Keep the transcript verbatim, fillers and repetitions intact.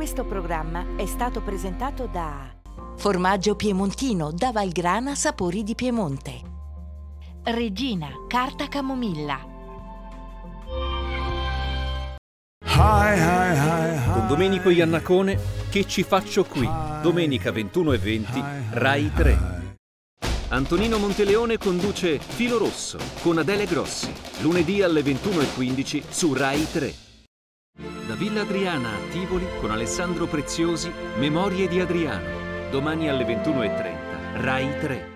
Questo programma è stato presentato da Formaggio Piemontino da Valgrana, sapori di Piemonte. Regina, carta camomilla. Hi, hi, hi, hi. Con Domenico Iannacone, Che ci faccio qui? Domenica ventuno e venti, Rai tre. Antonino Monteleone conduce Filo Rosso con Adele Grossi, lunedì alle ventuno e quindici su Rai tre. Da Villa Adriana a Tivoli con Alessandro Preziosi, Memorie di Adriano, domani alle ventuno e trenta, Rai tre.